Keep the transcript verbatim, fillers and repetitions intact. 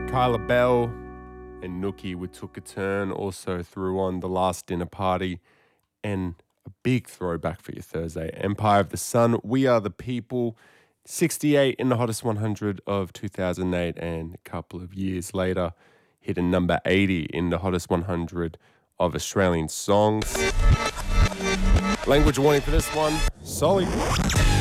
Kyla Bell and Nookie would Took a Turn also threw on The Last Dinner Party, and a big throwback for your Thursday, Empire of the Sun, We Are the People, sixty-eight in the Hottest one hundred of two thousand eight, and a couple of years later hit a number eighty in the Hottest one hundred of Australian songs. Language warning for this one, sorry.